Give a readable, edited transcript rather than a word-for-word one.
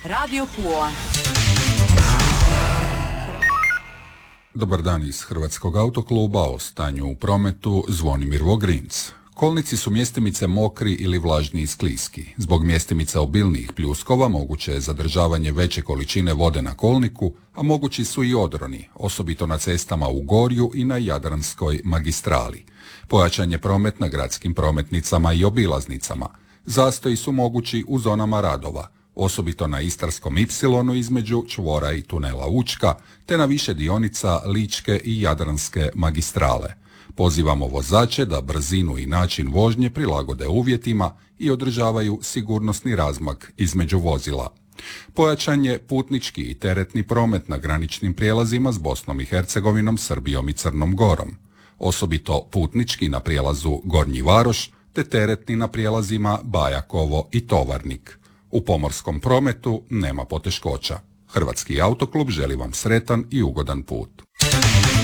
Radio Pula. Dobar dan iz Hrvatskog autokluba, o stanju u prometu Zvonimir Vogrinc. Kolnici su mjestimice mokri ili vlažni i skliski. Zbog mjestimica obilnijih pljuskova moguće je zadržavanje veće količine vode na kolniku, a mogući su i odroni, osobito na cestama u Gorju i na Jadranskoj magistrali. Pojačan je promet na gradskim prometnicama i obilaznicama. Zastoji su mogući u zonama radova, osobito na Istarskom Ipsilonu između čvora i tunela Učka, te na više dionica Ličke i Jadranske magistrale. Pozivamo vozače da brzinu i način vožnje prilagode uvjetima i održavaju sigurnosni razmak između vozila. Pojačan je putnički i teretni promet na graničnim prijelazima s Bosnom i Hercegovinom, Srbijom i Crnom Gorom. Osobito putnički na prijelazu Gornji Varoš, te teretni na prijelazima Bajakovo i Tovarnik. U pomorskom prometu nema poteškoća. Hrvatski autoklub želi vam sretan i ugodan put.